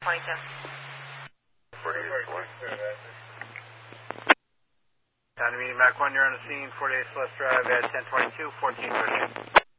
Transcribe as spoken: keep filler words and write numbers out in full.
twenty-two. forty-eight four. Down to meeting Mac one, you're on the scene, forty-eight Celeste Drive at ten twenty-two, fourteen thirty.